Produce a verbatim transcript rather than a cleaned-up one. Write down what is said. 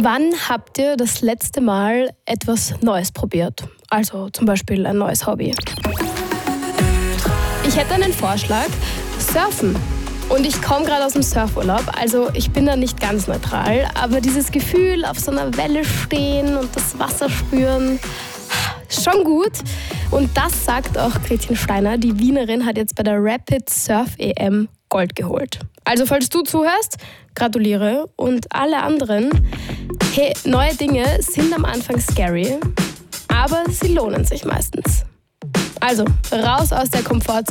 Wann habt ihr das letzte Mal etwas Neues probiert? Also zum Beispiel ein neues Hobby. Ich hätte einen Vorschlag: Surfen. Und ich komme gerade aus dem Surfurlaub, also ich bin da nicht ganz neutral, aber dieses Gefühl, auf so einer Welle stehen und das Wasser spüren, schon gut. Und das sagt auch Gretchen Steiner. Die Wienerin hat jetzt bei der Rapid Surf E M Gold geholt. Also falls du zuhörst, gratuliere. Und alle anderen, hey, neue Dinge sind am Anfang scary, aber sie lohnen sich meistens. Also raus aus der Komfortzone.